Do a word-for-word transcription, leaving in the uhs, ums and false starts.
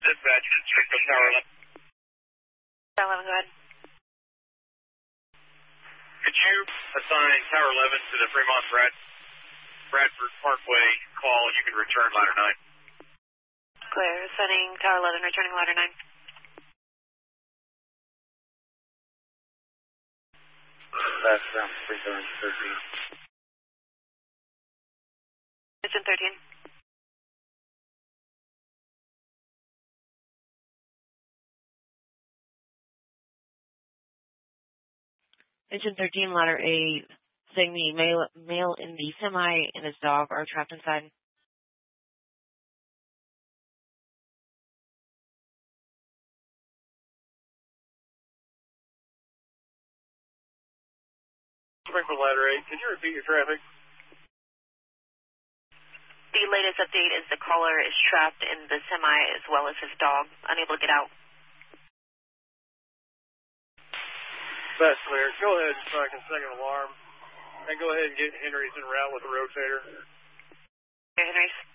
Dispatch, Strickland Tower eleven. Tower eleven, go ahead. Could you assign Tower eleven to the Fremont Brad, Bradford Parkway call? You can return ladder nine. Clear. Setting Tower eleven, returning ladder nine. That's um, thirteen. Engine thirteen. Engine thirteen, ladder eight, saying the male, male in the semi and his dog are trapped inside. Sprinkle ladder eight, can you repeat your traffic? The latest update is the caller is trapped in the semi as well as his dog, unable to get out. That's clear. Go ahead and strike a second alarm. And go ahead and get Henry's en route with the rotator. Okay, Henry's.